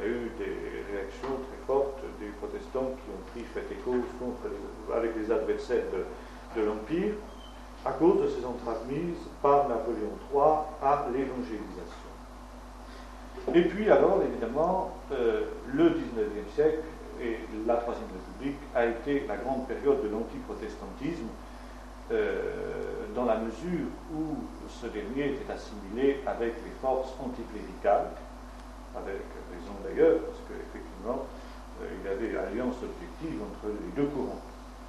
a eu des réactions très fortes des protestants qui ont pris fait et cause avec les adversaires de l'Empire, à cause de ces entraves mises par Napoléon III à l'évangélisation. Et puis alors, évidemment, le XIXe siècle et la Troisième République a été la grande période de l'antiprotestantisme, dans la mesure où ce dernier était assimilé avec les forces anticléricales, avec raison d'ailleurs, parce qu'effectivement, il y avait alliance objective entre les deux courants.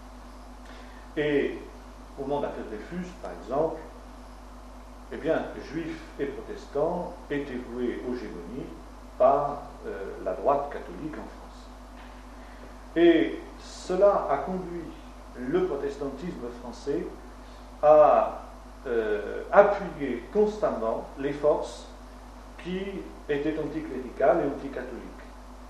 Et au moment d'affaire Dreyfus, par exemple, eh bien, juifs et protestants étaient voués aux gémonies par la droite catholique en France. Et cela a conduit le protestantisme français à appuyer constamment les forces qui étaient anticléricales et anticatholiques.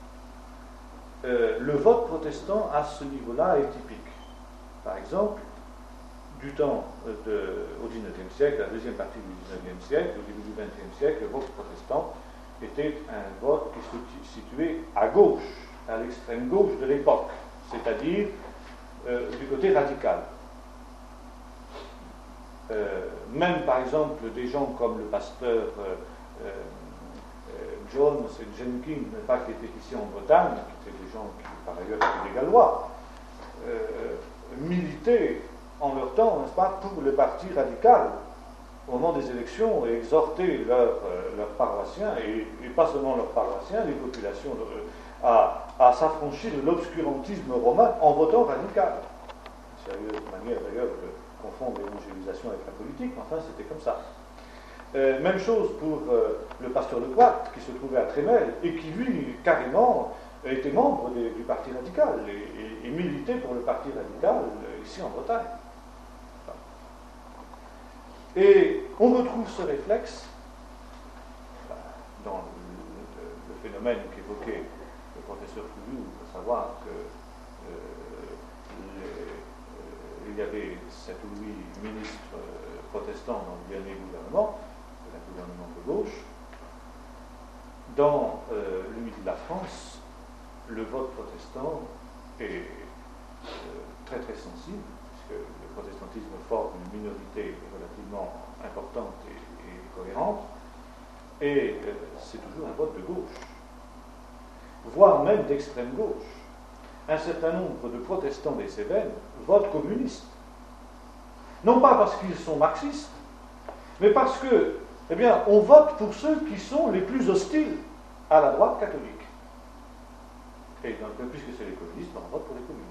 Le vote protestant à ce niveau-là est typique. Par exemple, du temps au XIXe siècle, la deuxième partie du XIXe siècle, au début du XXe siècle, le vote protestant était un vote qui se situait à gauche, à l'extrême gauche de l'époque, c'est-à-dire du côté radical. Même par exemple des gens comme le pasteur Jones et Jenkins, qui étaient ici en Bretagne, qui étaient des gens qui par ailleurs étaient des Gallois, militaient en leur temps, n'est-ce pas, pour le parti radical au moment des élections et exhortaient leurs paroissiens, et pas seulement leurs paroissiens, les populations, à s'affranchir de l'obscurantisme romain en votant radical. Sérieuse manière d'ailleurs de confondre l'évangélisation avec la politique, mais enfin c'était comme ça. Même chose pour le pasteur de Coite, qui se trouvait à Trémel, et qui lui, carrément, était membre du parti radical, et militait pour le parti radical ici en Bretagne. Et on retrouve ce réflexe dans le phénomène qu'évoquait le professeur Couillou, de savoir que il y avait 7 ou 8 ministres protestants dans le dernier gouvernement, un gouvernement de gauche. Dans le midi de la France, le vote protestant est très très sensible, puisque le protestantisme forme une minorité relativement importante et cohérente, et c'est toujours un vote de gauche, voire même d'extrême gauche. Un certain nombre de protestants des Cévennes votent communistes. Non pas parce qu'ils sont marxistes, mais parce que, eh bien, on vote pour ceux qui sont les plus hostiles à la droite catholique. Et donc, puisque c'est les communistes, on vote pour les communistes.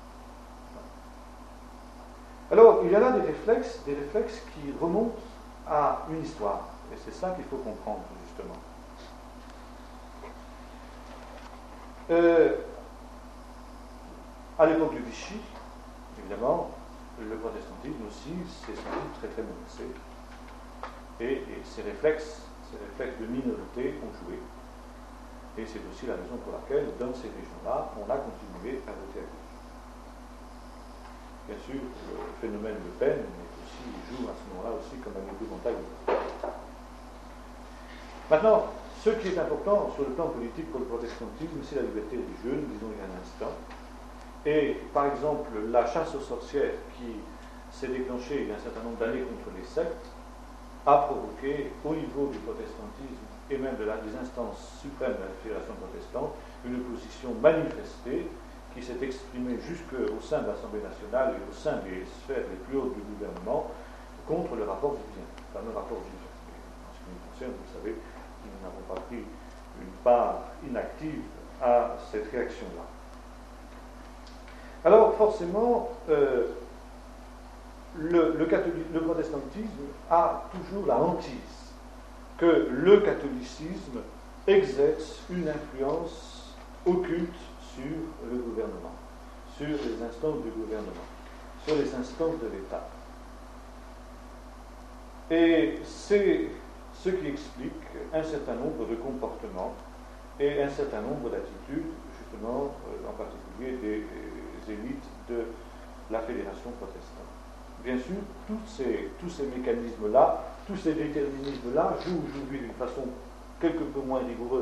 Alors, il y a là des réflexes qui remontent à une histoire. Et c'est ça qu'il faut comprendre, justement. À l'époque de Vichy, évidemment, le protestantisme aussi s'est senti très très menacé. Et ces réflexes de minorité ont joué. Et c'est aussi la raison pour laquelle, dans ces régions-là, on a continué à voter à gauche. Bien sûr, le phénomène Le Pen joue à ce moment-là aussi comme un épouvantail. Maintenant, ce qui est important sur le plan politique pour le protestantisme, c'est la liberté religieuse, disons il y a un instant. Et par exemple, la chasse aux sorcières qui s'est déclenchée il y a un certain nombre d'années contre les sectes a provoqué au niveau du protestantisme et même des instances suprêmes de la Fédération protestante une opposition manifestée qui s'est exprimée jusqu'au sein de l'Assemblée nationale et au sein des sphères les plus hautes du gouvernement contre le rapport Vivien, le fameux rapport Vivien. En ce qui nous concerne, vous savez, nous n'avons pas pris une part inactive à cette réaction-là. Alors, forcément, le protestantisme a toujours la hantise que le catholicisme exerce une influence occulte sur le gouvernement, sur les instances du gouvernement, sur les instances de l'État. Et c'est ce qui explique un certain nombre de comportements et un certain nombre d'attitudes, justement, en particulier des élites de la Fédération protestante. Bien sûr, tous ces mécanismes-là, tous ces déterminismes-là jouent aujourd'hui d'une façon quelque peu moins rigoureuse